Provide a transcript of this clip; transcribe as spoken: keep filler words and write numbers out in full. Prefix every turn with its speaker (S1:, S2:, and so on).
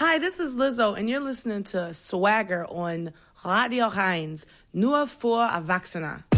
S1: Hi, this is Lizzo, and you're listening to Swagger on Radio Heinz, nur für Erwachsene.